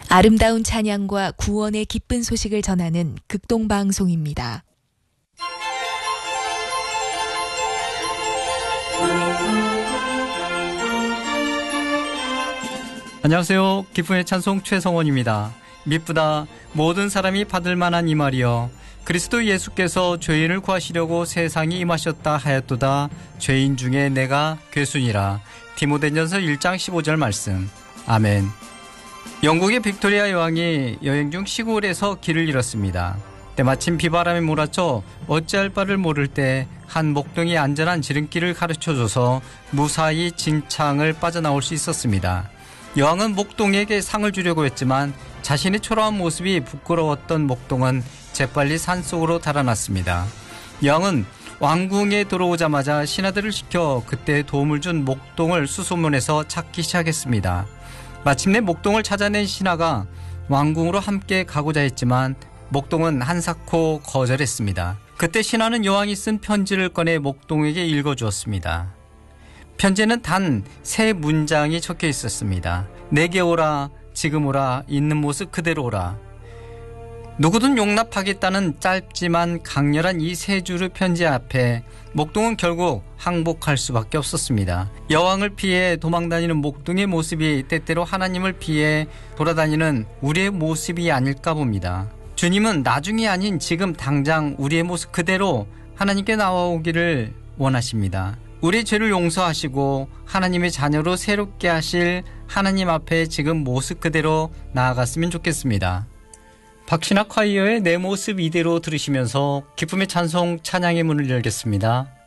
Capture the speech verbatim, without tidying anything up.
아름다운 찬양과 구원의 기쁜 소식을 전하는 극동방송입니다. 안녕하세요. 기쁨의 찬송 최성원입니다. 미쁘다 모든 사람이 받을 만한 이 말이여, 그리스도 예수께서 죄인을 구하시려고 세상에 임하셨다 하였도다. 죄인 중에 내가 괴순이라. 디모데전서 일 장 십오 절 말씀. 아멘. 영국의 빅토리아 여왕이 여행 중 시골에서 길을 잃었습니다. 때마침 비바람에 몰아쳐 어찌할 바를 모를 때 한 목동이 안전한 지름길을 가르쳐줘서 무사히 진창을 빠져나올 수 있었습니다. 여왕은 목동에게 상을 주려고 했지만 자신의 초라한 모습이 부끄러웠던 목동은 재빨리 산속으로 달아났습니다. 여왕은 왕궁에 들어오자마자 신하들을 시켜 그때 도움을 준 목동을 수소문해서 찾기 시작했습니다. 마침내 목동을 찾아낸 신하가 왕궁으로 함께 가고자 했지만 목동은 한사코 거절했습니다. 그때 신하는 여왕이 쓴 편지를 꺼내 목동에게 읽어주었습니다. 편지에는 단 세 문장이 적혀 있었습니다. 내게 오라, 지금 오라, 있는 모습 그대로 오라. 누구든 용납하겠다는 짧지만 강렬한 이 세 줄의 편지 앞에 목동은 결국 항복할 수밖에 없었습니다. 여왕을 피해 도망다니는 목동의 모습이 때때로 하나님을 피해 돌아다니는 우리의 모습이 아닐까 봅니다. 주님은 나중이 아닌 지금 당장 우리의 모습 그대로 하나님께 나와오기를 원하십니다. 우리 죄를 용서하시고 하나님의 자녀로 새롭게 하실 하나님 앞에 지금 모습 그대로 나아갔으면 좋겠습니다. 박신학 콰이어의 내 모습 이대로 들으시면서 기쁨의 찬송 찬양의 문을 열겠습니다.